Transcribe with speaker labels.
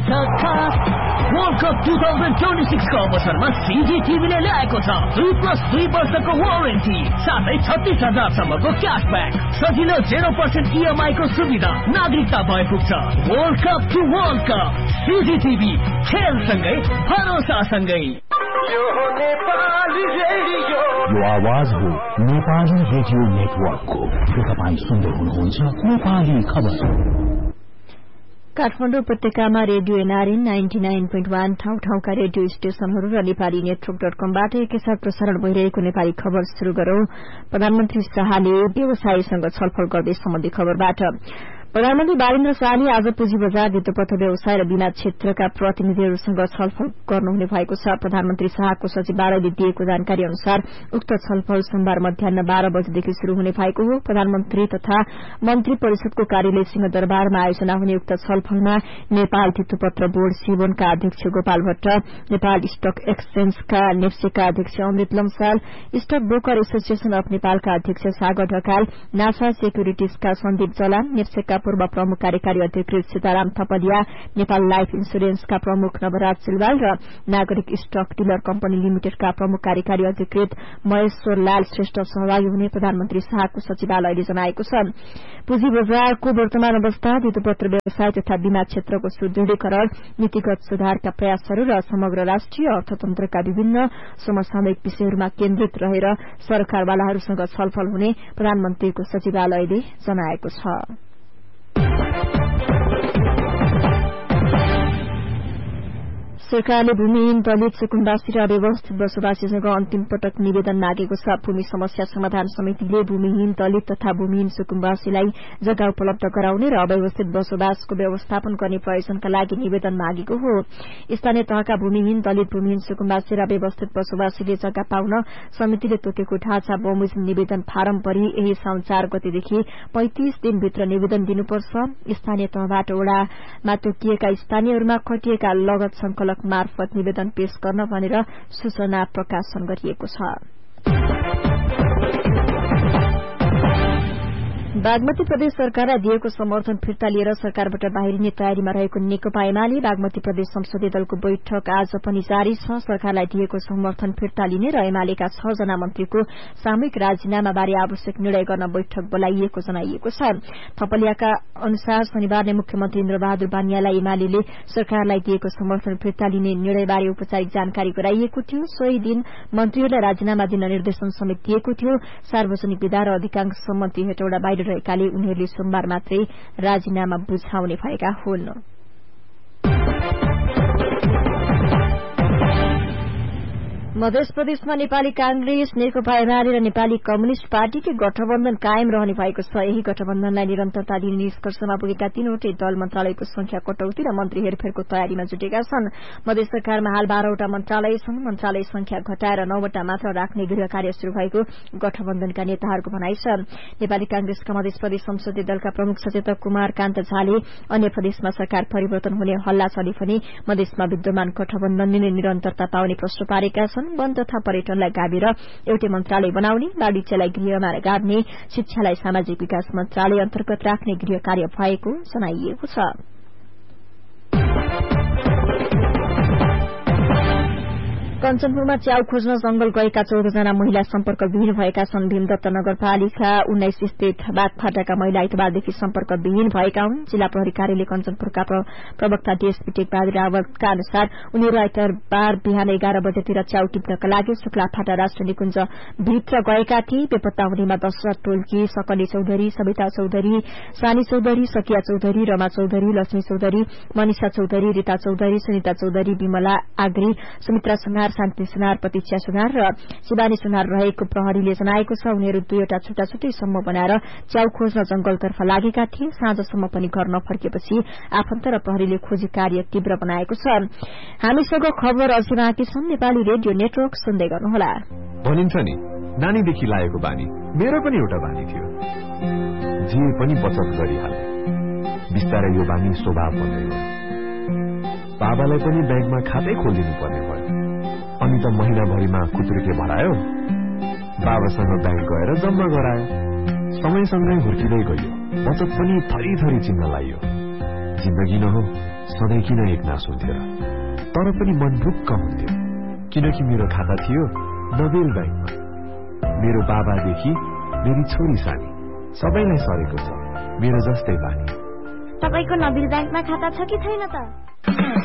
Speaker 1: World cup 2026 को अवसरमा CGTV ले ल्याएको छ 2+2 वर्षको वारेन्टी साथै 36,000 को क्याशब्याक सजिलो 0% EMI को सुविधा नागरिकता भए पुग्छ world cup to world cup CGTV खेलसँगै भरोसासँगै
Speaker 2: यो
Speaker 3: आवाज हो नेपाली रेडियो नेटवर्कको तपाई सुन्दै हुनुहुन्छ नेपाली खबर
Speaker 4: काठमाडौँ उपत्यकामा रेडियो एनआरएन 99.1 ठाउँ-ठाउँका रेडियो स्टेशनहरू र नेपाली नेटवर्क.com बाट एकैसाथ प्रसारण भइरहेको नेपाली खबर शुरू गरौं। प्रधानमन्त्री शाहले व्यवसायीसँग छलफल गर्दै सम्बन्धी खबरबाट प्रधानमन्त्री बालेन्द्र शाहले आज पुँजी बजार वित्तपत्र व्यवसाय र बीमा क्षेत्रका प्रतिनिधिहरूसँग छलफल गर्नुहुने भएको छ। प्रधानमन्त्री शाहको सचिवालयले दिएको जानकारी अनुसार उक्त छलफल सोमबार मध्याह 12 बजेदेखि शुरू हुने भएको हो। प्रधानमन्त्री तथा मन्त्री परिषदको कार्यालय सिंहदरबारमा आयोजना हुने उक्त छलफलमा नेपाल वित्तपत्र बोर्ड सिबोनका अध्यक्ष गोपाल भट्ट, नेपाल स्टक एक्सचेन्जका नेप्सेका अध्यक्ष अमृत Lamsal, stock broker association of नेपालका अध्यक्ष सागर ढकाल, नासा सेक्युरिटिजका सन्दीप जलान, नेप्सेका पूर्व प्रमुख कार्यकारी अधिकृत सीताराम थपलिया, नेपाल लाइफ इन्स्योरेन्सका प्रमुख नवराज सिलवाल र नागरिक स्टक डिलर कम्पनी लिमिटेडका प्रमुख कार्यकारी अधिकृत महेश्वर लाल श्रेष्ठ सहभागी हुने प्रधानमन्त्री शाहको सचिवालयले जनाएको छ। पुँजी बजारको वर्तमान अवस्था, वित्तपत्र व्यवसाय तथा बीमा क्षेत्रको सुदृढीकरण, नीतिगत सुधारका प्रयासहरू र समग्र राष्ट्रिय अर्थतन्त्रका विभिन्न समसामयिक विषयहरूमा केन्द्रित रहेर सरकारवालाहरूसँग छलफल हुने प्रधानमन्त्रीको सचिवालयले जनाएको छ। सरकारले भूमिहीन दलित सुकुम्बासी र अव्यवस्थित बसोबासीसँग अन्तिम पटक निवेदन मागेको छ। भूमि समस्या समाधान समितिले भूमिहीन दलित तथा भूमिहीन सुकुम्बासीलाई जग्गा उपलब्ध गराउने र अव्यवस्थित बसोबासको व्यवस्थापन गर्ने प्रयोजनका लागि निवेदन मागेको हो। स्थानीय तहका भूमिहीन दलित, भूमिहीन सुकुम्बासी र अव्यवस्थित बसोबासीले जग्गा पाउन समितिले तोकेको ढाँचा बमोजिम निवेदन फारम भरी यही साउन 4 गतेदेखि 35 दिनभित्र निवेदन दिनुपर्छ। स्थानीय तहबाट वडामा तोकिएका स्थानीयहरूमा खटिएका लगत संकलक मार्फत निवेदन पेश गर्न भनेर सूचना प्रकाशन गरिएको छ। बागमती प्रदेश सरकारलाई दिएको समर्थन फिर्ता लिएर सरकारबाट बाहिरिने तयारीमा रहेको नेकपा एमाले बागमती प्रदेश संसदीय दलको बैठक आज पनि जारी छ। सरकारलाई दिएको समर्थन फिर्ता लिने र एमालेका 6 जना मन्त्रीको सामूहिक राजीनामा बारे आवश्यक निर्णय गर्न बैठक बोलाइएको जनाइएको छ। थपलियाका अनुसार शनिबार नै मुख्यमन्त्री इन्द्रबहादुर बानियालाई एमालेले सरकारलाई दिएको समर्थन फिर्ता लिने निर्णयबारे औपचारिक जानकारी गराइएको थियो। सोही दिन मन्त्रीहरूलाई राजीनामा दिन निर्देशन समेत दिएको थियो। सार्वजनिक विधा र अधिकांश मन्त्री हेटौडा बाहिर रहेकाले उनीहरूले सोमबार मात्रै राजीनामा बुझाउने भएका हुन्। मध्य प्रदेशमा नेपाली कांग्रेस, नेकपा एमाले र नेपाली कम्युनिष्ट पार्टीकै गठबन्धन कायम रहने भएको छ। यही गठबन्धनलाई निरन्तरता दिने निष्कर्षमा पुगेका तीनवटै दल मन्त्रालयको संख्या कटौती र मन्त्री हेरफेरको तयारीमा जुटेका छन्। मध्य सरकारमा हाल 12वटा मन्त्रालय छन्। मन्त्रालय संख्या घटाएर 9वटा मात्र राख्ने गृह कार्य शुरू भएको गठबन्धनका नेताहरूको भनाइ छ। नेपाली कांग्रेसका मध्य प्रदेश संसदीय दलका प्रमुख सचेतक कुमार कान्त झाले अन्य प्रदेशमा सरकार परिवर्तन हुने हल्ला चले पनि मधेसमा विद्यमान गठबन्धनले निरन्तरता पाउने प्रश्न पारेका छन्। वन तथा पर्यटनलाई गाभेर एउटै मन्त्रालय बनाउने, वाणिज्यलाई गृहमा गाभ्ने, शिक्षालाई सामाजिक विकास मन्त्रालय अन्तर्गत राख्ने गृह कार्य भएको जनाइएको छ। कञ्चनपुरमा च्याउ खोज्न जंगल गएका 14 जना महिला सम्पर्कविहीन भएका छन्। भीमदत्त नगरपालिका 19 स्थित बागफाटाका महिला आइतबारदेखि सम्पर्कविहीन भएका हुन्। जिल्ला प्रहरी कार्यालय कञ्चनपुरका प्रवक्ता डीएसपी टेकबहादुर रावतका अनुसार उनीहरू आइतबार बिहान 11 बजेतिर च्याउ टिप्नका लागि शुक्लाफाटा राष्ट्रिय निकुञ्ज भित्र गएका थिए। बेपत्ता हुनेमा दशरथ टोल्की, सकली चौधरी, सविता चौधरी, सानी चौधरी, सकिया चौधरी, रमा चौधरी, लक्ष्मी चौधरी, मनिषा चौधरी, रीता चौधरी, सुनिता चौधरी, विमला आग्री, सुमित्रा सुनार, शान्ति सुनार, प्रतीक्षा सुनार र शिवानी सुनार रहेको प्रहरीले जनाएको छ। उनीहरू 2वटा छुट्टा-छुट्टै समूह बनाएर च्याउ खोज्न जंगलतर्फ लागेका थिए। साँझसम्म पनि घर नफर्केपछि आफन्त र प्रहरीले खोजी कार्य तीव्र बनाएको छ। हामीसँग खबर अझै बाँकी छन्। नेपाली रेडियो नेटवर्क सुन्दै गर्नुहोला।
Speaker 5: भनिन्छ नि, नानीदेखि लागेको बानी मेरो पनि एउटा बानी थियो, जे पनि बचत गरिहाल्ने। बिस्तारै यो बानी स्वभाव बन्दै गयो। बाबालाई पनि ब्याङ्कमा खातै खोलिदिनु पर्ने भयो। अनि त महिनाभरिमा खुत्रुके भरायो, बाबासँग ब्याङ्क गएर जम्मा गरायो। समयसँगै हुर्किँदै गयो, बचत पनि थरी थरी चिन्न लाग्यो। जिन्दगी न हो, सधैँ किन एकनास हुन्थ्यो र? तर पनि मन ढुक्क हुन्थ्यो, किनकि मेरो खाता थियो नबेल ब्याङ्कमा। मेरो बाबादेखि मेरी छोरी सानी सबैलाई सरेको छ मेरो जस्तै बानी।
Speaker 2: तपाईको नबेल ब्याङ्कमा खाता छ कि छैन त?